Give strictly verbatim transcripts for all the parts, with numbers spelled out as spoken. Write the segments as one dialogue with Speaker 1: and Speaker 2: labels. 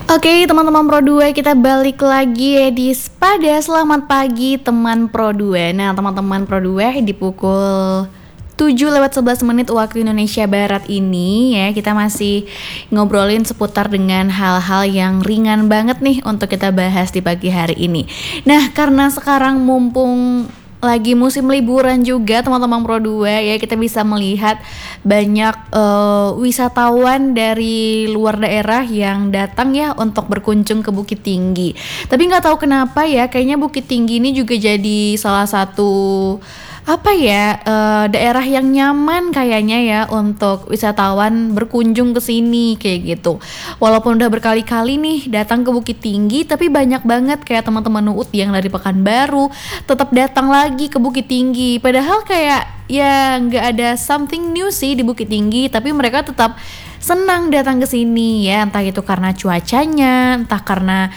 Speaker 1: Oke teman-teman Pro dua, kita balik lagi ya di Spada. Selamat pagi teman Pro dua. Nah teman-teman Pro dua, di pukul tujuh lewat sebelas menit waktu Indonesia Barat ini ya, kita masih ngobrolin seputar dengan hal-hal yang ringan banget nih untuk kita bahas di pagi hari ini. Nah karena sekarang mumpung lagi musim liburan juga teman-teman Pro dua ya, kita bisa melihat banyak uh, wisatawan dari luar daerah yang datang ya untuk berkunjung ke Bukit Tinggi. Tapi nggak tahu kenapa ya, kayaknya Bukit Tinggi ini juga jadi salah satu apa ya uh, daerah yang nyaman kayaknya ya untuk wisatawan berkunjung ke sini kayak gitu. Walaupun udah berkali-kali nih datang ke Bukit Tinggi, tapi banyak banget kayak teman-teman U U T yang dari Pekanbaru tetap datang lagi ke Bukit Tinggi. Padahal kayak ya nggak ada something new sih di Bukit Tinggi, tapi mereka tetap senang datang ke sini ya, entah itu karena cuacanya, entah karena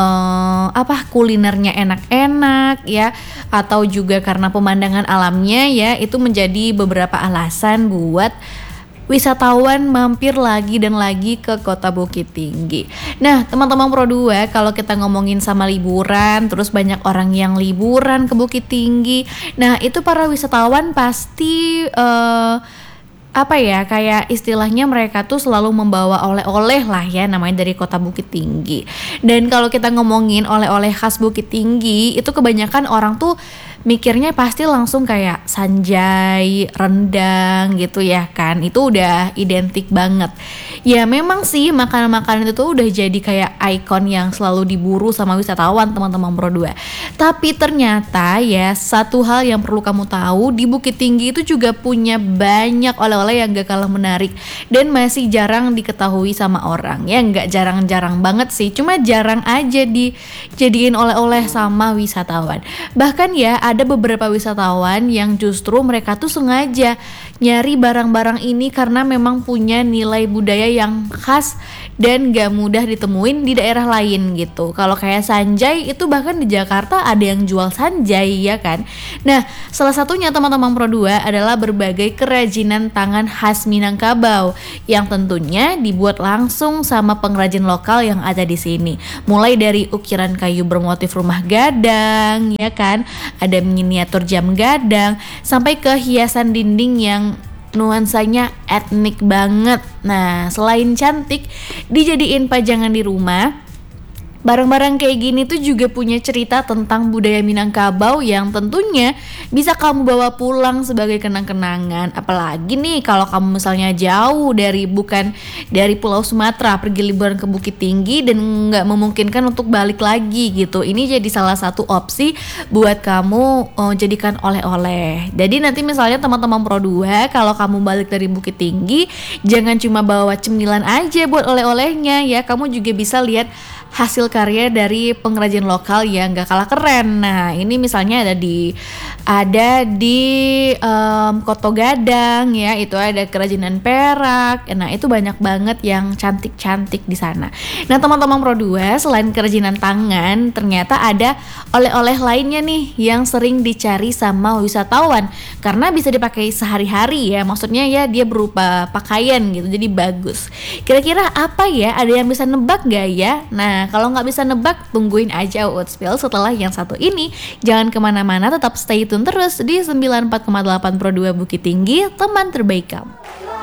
Speaker 1: uh, apa kulinernya enak-enak ya, atau juga karena pemandangan alamnya ya. Itu menjadi beberapa alasan buat wisatawan mampir lagi dan lagi ke kota Bukit Tinggi. Nah teman-teman Pro dua, kalau kita ngomongin sama liburan, terus banyak orang yang liburan ke Bukit Tinggi, nah itu para wisatawan pasti uh, apa ya, kayak istilahnya mereka tuh selalu membawa oleh-oleh lah ya, namanya dari kota Bukit Tinggi. Dan kalau kita ngomongin oleh-oleh khas Bukit Tinggi, itu kebanyakan orang tuh mikirnya pasti langsung kayak sanjai, rendang gitu ya kan. Itu udah identik banget. Ya memang sih makanan-makanan itu tuh udah jadi kayak ikon yang selalu diburu sama wisatawan teman-teman Pro dua. Tapi ternyata ya, satu hal yang perlu kamu tahu, di Bukit Tinggi itu juga punya banyak oleh-oleh yang gak kalah menarik dan masih jarang diketahui sama orang. Ya gak jarang-jarang banget sih, cuma jarang aja dijadiin oleh-oleh sama wisatawan. Bahkan ya ada beberapa wisatawan yang justru mereka tuh sengaja nyari barang-barang ini karena memang punya nilai budaya yang khas dan gak mudah ditemuin di daerah lain gitu. Kalau kayak sanjai itu bahkan di Jakarta ada yang jual sanjai ya kan. Nah salah satunya teman-teman Pro dua adalah berbagai kerajinan tangan khas Minangkabau yang tentunya dibuat langsung sama pengrajin lokal yang ada di sini. Mulai dari ukiran kayu bermotif rumah gadang ya kan, ada miniatur jam gadang, sampai ke hiasan dinding yang nuansanya etnik banget. Nah selain cantik dijadiin pajangan di rumah, barang-barang kayak gini tuh juga punya cerita tentang budaya Minangkabau yang tentunya bisa kamu bawa pulang sebagai kenang-kenangan. Apalagi nih kalau kamu misalnya jauh dari, bukan dari Pulau Sumatera, pergi liburan ke Bukit Tinggi dan nggak memungkinkan untuk balik lagi gitu. Ini jadi salah satu opsi buat kamu oh, jadikan oleh-oleh. Jadi nanti misalnya teman-teman Pro dua, kalau kamu balik dari Bukit Tinggi, jangan cuma bawa cemilan aja buat oleh-olehnya ya. Kamu juga bisa lihat hasil karya dari pengrajin lokal yang gak kalah keren. Nah ini misalnya ada di ada di um, Koto Gadang ya, itu ada kerajinan perak. Nah itu banyak banget yang cantik-cantik di sana. Nah teman-teman Pro dua, selain kerajinan tangan, ternyata ada oleh-oleh lainnya nih yang sering dicari sama wisatawan karena bisa dipakai sehari-hari ya. Maksudnya ya dia berupa pakaian gitu, jadi bagus. Kira-kira apa ya? Ada yang bisa nebak gak ya? Nah kalau nggak bisa nebak, tungguin aja U U T Spill setelah yang satu ini. Jangan kemana-mana, tetap stay tune terus di sembilan puluh empat koma delapan Pro dua Bukit Tinggi, teman terbaik kamu.